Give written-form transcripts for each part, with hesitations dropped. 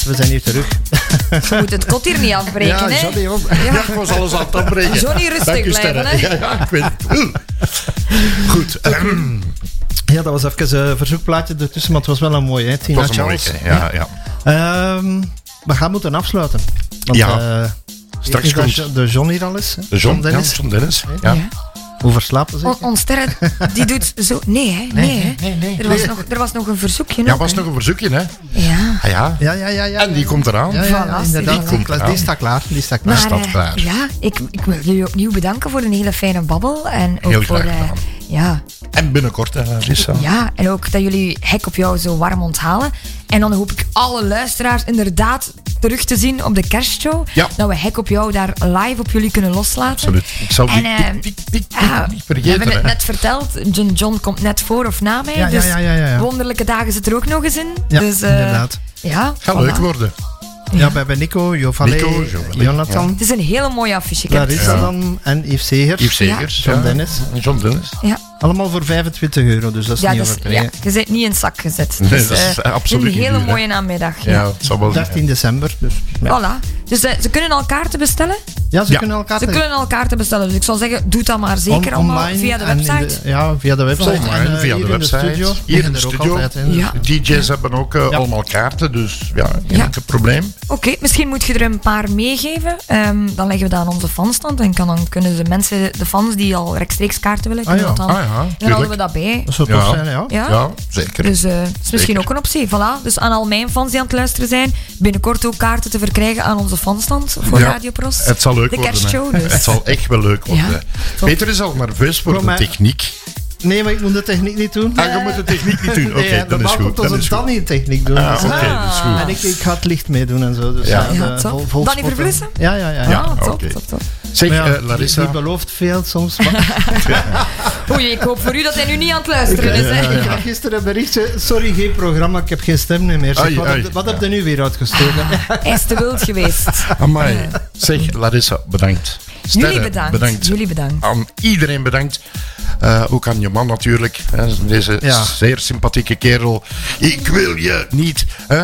we zijn hier terug. Je moet het kot hier niet afbreken, Ja, hè? Johnny, op. Ja, ik was alles aan het afbreken. Johnny, rustig Dank u, blijven, Sterre. hè? Ja, ik weet het. Goed. Ja, dat was even een verzoekplaatje ertussen, maar het was wel een mooie, hè? Tina Dat was een Charles. mooie. Ja. We gaan moeten afsluiten. Want, Ja. Straks is dat komt de John hier al eens? de John Dennis. John Dennis. Ja. Ja. Hoe verslapen ze? Ons Sterre, die doet zo... Nee, hè? Nee, hè? nee. Er was nog een verzoekje. Ja, ook, was hè? nog een verzoekje, hè? Ja. Ah, ja. Ja. En die komt eraan. Ja, Voilà, inderdaad. die komt eraan. Die staat klaar. Maar, staat klaar. ja, ik wil jullie opnieuw bedanken voor een hele fijne babbel. En ook Heel voor, graag gedaan. ja, En binnenkort, hè, Lisa. ja, en ook dat jullie Hek op jou zo warm onthalen. En dan hoop ik alle luisteraars inderdaad terug te zien op de kerstshow. Ja. Dat we Hek op jou daar live op jullie kunnen loslaten. Absoluut. Ik zal die En, tik ja, niet we vergeten. hebben het hè. net verteld. John komt net voor of na mij. Ja, dus ja. wonderlijke dagen zit er ook nog eens in. Ja, dus, inderdaad. Ja, Gaat voilà. leuk worden. Ja, we hebben Nico, Jovalle, Nico, Jovalle, Jonathan, Het is een hele mooie affiche. Ik heb het Larissa gezien. dan en Yves Segers. Yves Segers. John ja. Dennis. John Dennis. Ja. Allemaal voor €25, dus dat is Ja, niet dus, overdreven. ja, je bent niet in het zak gezet. Nee, Dus, dat is absoluut een niet hele duur, hè. mooie namiddag. Ja, Ja. het zal wel zijn. 13 december. Dus, ja. Voilà. Dus ze kunnen al kaarten bestellen. Ja, ze Ja. kunnen elkaar Ze kunnen al kaarten bestellen. Dus ik zou zeggen, doe dat maar zeker allemaal online via de en in website. ja, via de website. Voilà. En, Online, via hier de in website. studio. Hier in de liggen er ook studio. altijd in. Ja. DJ's hebben ook allemaal kaarten, dus ja, geen Ja. enkel probleem. Oké, misschien moet je er een paar meegeven. Dan leggen we dat aan onze fansstand. En dan kunnen de fans die al rechtstreeks kaarten willen, kunnen ja. dat dan, Ah ja, dan houden tuurlijk. we dat bij. Dat zou tof Ja. zijn, ja. Ja? Ja, zeker. Dus het is misschien Zeker. ook een optie. Voilà. Dus aan al mijn fans die aan het luisteren zijn, binnenkort ook kaarten te verkrijgen aan onze fanstand voor Ja. Radio Pros. Het zal leuk de worden. hè. kerstshow dus. Het zal echt wel leuk worden. Ja, top. Peter is al nerveus voor Kom, de hè. techniek. Nee, maar ik moet de techniek niet doen. Ah, je moet de techniek niet doen. Oké, Nee, dat is normaal goed. komt Dat onze is goed. Danny techniek doen. Ah, Dus, oké, dat is goed. En ik ga het licht meedoen en zo. Dus, Ja. Ja, de top. vol Danny spotten. Vervlissen? Ja. Ja. Ah, top, oké. top. Zeg, Maar ja, Larissa. Die belooft veel soms. Maar Oei, ik hoop voor u dat hij nu niet aan het luisteren is. Hè? ik had gisteren een berichtje. Sorry, geen programma, ik heb geen stem meer. Zeg, Ai, wat ai. wat heb je nu weer uitgestoken? Hij is te wild geweest. Amai. Zeg, Larissa, bedankt. Sterre, Jullie bedankt. Aan iedereen bedankt. Ook aan je man natuurlijk. Hè, deze Ja. zeer sympathieke kerel. Ik wil je niet. Hè?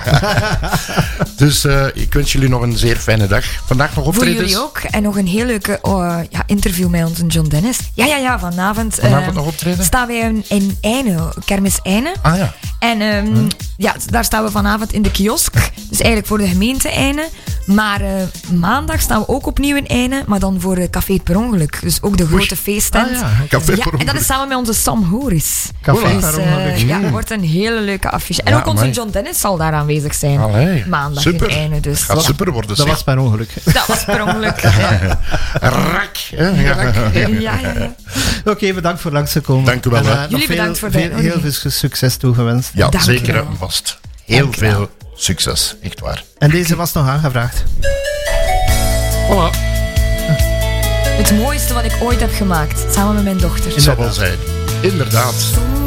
Dus ik wens jullie nog een zeer fijne dag. Vandaag nog Voor optredens. jullie ook. En nog een heel leuke interview met onze John Dennis. Ja, vanavond. Vanavond nog optreden? Staan wij in Eyne, kermis Eyne. Ah ja. En ja, daar staan we vanavond in de kiosk. Dus eigenlijk voor de gemeente Eyne. Maar maandag staan we ook opnieuw in Eyne. Maar dan voor Café Het Per Ongeluk. Dus ook de grote feesttent. Ah ja, Café Per Ja, en dat Ongeluk. is samen met onze Sam Horis. Café Dus, Per Ongeluk. ja, dat wordt een hele leuke affiche. En Ja, ook onze amai. John Dennis zal daar aanwezig zijn. Allee, Maandag super. in Eyne. Dus Gaat super worden. Dat zeg. was per ongeluk. dat was per ongeluk. Ja. Rak. Hè? Ja. Ja. Oké, bedankt voor langs te komen. Dank u wel, hè. nog Jullie bedankt voor de heel uitnodiging. veel succes toegewenst. Ja, Dank zeker u wel. en vast. Heel Dank u wel. veel succes. Echt waar. En deze was nog aangevraagd. Voilà. Het mooiste wat ik ooit heb gemaakt. Samen met mijn dochter. Het zal wel zijn. Inderdaad.